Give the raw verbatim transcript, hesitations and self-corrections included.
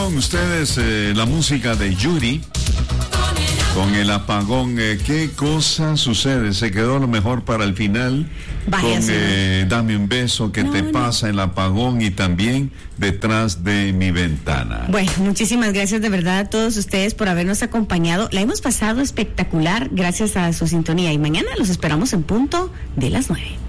Escucharon ustedes eh, la música de Yuri con el apagón. Eh, ¿Qué cosa sucede? Se quedó lo mejor para el final. Vaya, con sí, eh, Dame un beso, que no, te no. pasa el apagón, y también Detrás de mi ventana. Bueno, muchísimas gracias de verdad a todos ustedes por habernos acompañado. La hemos pasado espectacular gracias a su sintonía, y mañana los esperamos en punto de las nueve.